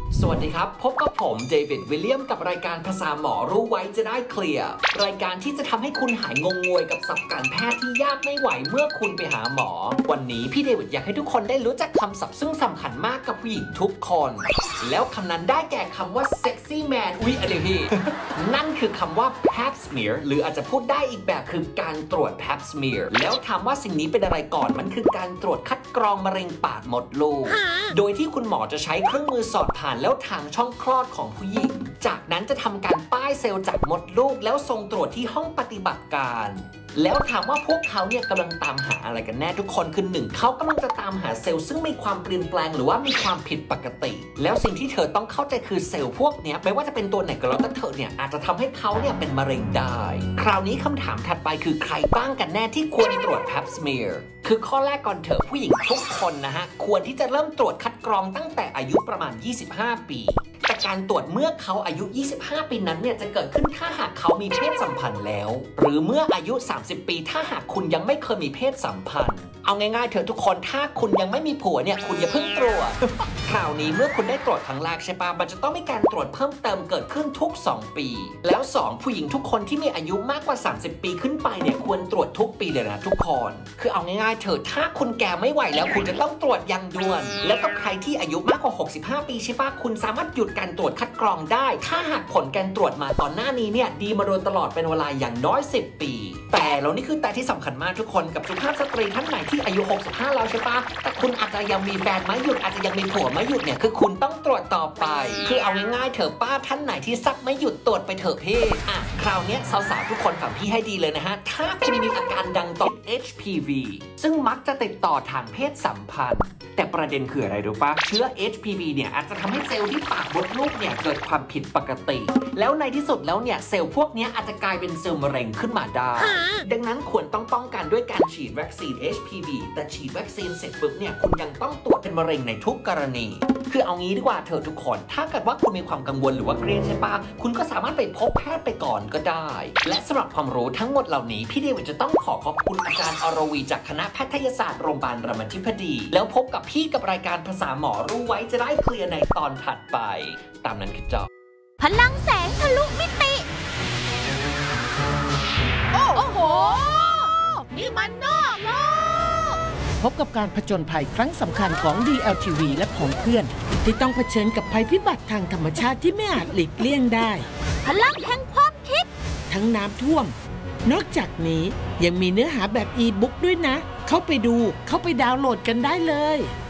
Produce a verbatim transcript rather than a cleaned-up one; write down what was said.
สวัสดีครับพบกับผมเดวิดวิลเลียมกับรายการภาษาหมอรู้ไว้จะได้เคลียร์รายการที่จะทำให้คุณหายงงงวยกับศัพท์การแพทย์ที่ยากไม่ไหวเมื่อคุณไปหาหมอวันนี้พี่เดวิดอยากให้ทุกคนได้รู้จักคำศัพท์ซึ่งสำคัญมากกับผู้หญิงทุกคนแล้วคำนั้นได้แก่คำว่า sexy man อุ๊ยอะไรพี่ นั่นคือคำว่า pap smear หรืออาจจะพูดได้อีกแบบคือการตรวจ pap smear แล้วถามว่าสิ่งนี้เป็นอะไรก่อนมันคือการตรวจคัดกรองมะเร็งปากมดลูกโดยที่คุณหมอจะใช้เครื่องมือสอดผ่านแล้วทางช่องคลอดของผู้หญิงจากนั้นจะทำการป้ายเซลล์จากมดลูกแล้วส่งตรวจที่ห้องปฏิบัติการแล้วถามว่าพวกเขาเนี่ยกำลังตามหาอะไรกันแน่ทุกคนคือหนึ่งเขากำลังจะตามหาเซลล์ซึ่งมีความเปลี่ยนแปลงหรือว่ามีความผิดปกติแล้วสิ่งที่เธอต้องเข้าใจคือเซลล์พวกนี้ไม่ว่าจะเป็นตัวไหนก็แล้วแต่เธอเนี่ยอาจจะทำให้เขาเนี่ยเป็นมะเร็งได้คราวนี้คำถามถัดไปคือใครบ้างกันแน่ที่ควรตรวจ pap smear คือข้อแรกก่อนเถอะผู้หญิงทุกคนนะฮะควรที่จะเริ่มตรวจคัดกรองตั้งแต่อายุประมาณยี่สิบห้าปีแต่การตรวจเมื่อเขาอายุยี่สิบห้าปีนั้นเนี่ยจะเกิดขึ้นถ้าหากเขามีเพศสัมพันธ์แล้วหรือเมื่ออายุสามสิบปีถ้าหากคุณยังไม่เคยมีเพศสัมพันธ์เอาง่ายๆเถอะทุกคนถ้าคุณยังไม่มีผัวเนี่ยคุณอย่าเพิ่งตรวจ คราวนี้เมื่อคุณได้ตรวจครั้งแรกใช่ปะมันจะต้องมีการตรวจเพิ่มเติมเกิดขึ้นทุกสองปีแล้วสองผู้หญิงทุกคนที่มีอายุมากกว่าสามสิบปีขึ้นไปเนี่ยควรตรวจทุกปีเลยนะทุกคนคือเอาง่ายๆเถอะถ้าคุณแก่ไม่ไหวแล้วคุณจะต้องตรวจอย่างด่วนแล้วก็ใครที่อายุมากกว่าหกสิบห้าปีใช่ปะคุณสามารถหยุดการตรวจคัดกรองได้ถ้าหากผลการตรวจมาตอนหน้านี้เนี่ยดีมาโดยตลอดเป็นเวลาอย่างน้อยสิบปีแต่แล้วนี่คือแต่ที่สำคัญมากทุกคนกับสุภาพสตรีท่านไหนที่อายุหกสิบห้าแล้วใช่ปะแต่คุณอาจจะยังมีแฟนไม่หยุดอาจจะยังมีผัวไม่หยุดเนี่ยคือคุณต้องตรวจต่อไปคือเอาง่ายๆเถอะป้าท่านไหนที่ซักไม่หยุดตรวจไปเถอะพี่อ่ะคราวนี้สาวๆทุกคนฟังพี่ให้ดีเลยนะฮะถ้าคุณมีอาการดังต่อ เอช พี วี ซึ่งมักจะติดต่อทางเพศสัมพันธ์แต่ประเด็นคืออะไรรู้ปะเชื้อ เอช พี วี เนี่ยอาจจะทำให้เซลล์ที่ปากมดลูกเนี่ยเกิดความผิดปกติแล้วในที่สุดแล้วเนี่ยเซลล์พวกนี้อาจจะกลายเป็นเซลล์มะเร็งขึ้นมาได้ดังนั้นควรต้องป้องกันด้วยการฉีดวัคซีน เอช พี วี แต่ฉีดวัคซีนเสร็จปุ๊บเนี่ยคุณยังต้องตรวจเป็นมะเร็งในทุกกรณีคือเอางี้ดีกว่าเธอทุกคนถ้าเกิดว่าคุณมีความกังวลหรือว่าเครียดใช่ปะคุณก็สามารถไปพบแพทย์ไปก่อนก็ได้และสำหรับความรู้ทั้งหมดเหล่านี้พี่เดวิดจะต้องขอขอบคุณอาจารย์อรวีจากคณะแพทยศาสตร์โรงพยาบาลรามาธิบดีแล้วพบกับพี่กับรายการภาษาหมอรู้ไว้จะได้เคลียร์ในตอนถัดไปตามนั้นคือจบพลังแสงทะลุมิติโอ้โหนี่มันนอกโลกพบกับการผจญภัยครั้งสำคัญของ ดี แอล ที วี และของเพื่อนที่ต้องเผชิญกับภัยพิบัติทางธรรมชาติที่ไม่อาจหลีกเลี่ยงได้พลังแห่งความคิดทั้งน้ำท่วมนอกจากนี้ยังมีเนื้อหาแบบอีบุ๊กด้วยนะเข้าไปดูเข้าไปดาวน์โหลดกันได้เลย